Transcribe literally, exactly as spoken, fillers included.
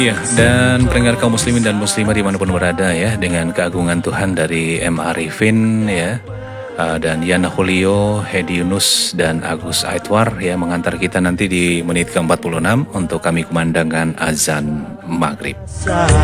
Iya, dan pendengar kaum muslimin dan muslimah dimanapun berada ya, dengan keagungan Tuhan dari M. Arifin ya, uh, dan Yana Julio, Hedi Yunus, dan Agus Aitwar ya, mengantar kita nanti di menit ke empat puluh enam untuk kami kumandangkan azan maghrib.